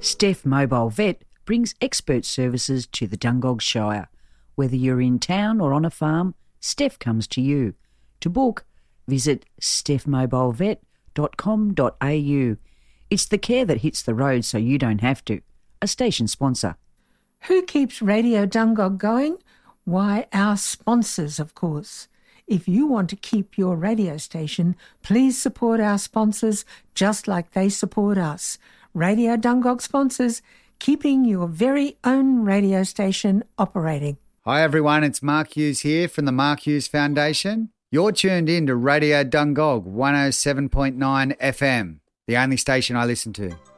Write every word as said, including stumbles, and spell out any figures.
Steph Mobile Vet brings expert services to the Dungog Shire. Whether you're in town or on a farm, Steph comes to you. To book, visit steph mobile vet dot com dot a u. It's the care that hits the road so you don't have to. A station sponsor. Who keeps Radio Dungog going? Why, our sponsors, of course. If you want to keep your radio station, please support our sponsors just like they support us. Radio Dungog sponsors, keeping your very own radio station operating. Hi everyone, it's Mark Hughes here from the Mark Hughes Foundation. You're tuned in to Radio Dungog one oh seven point nine F M, the only station I listen to.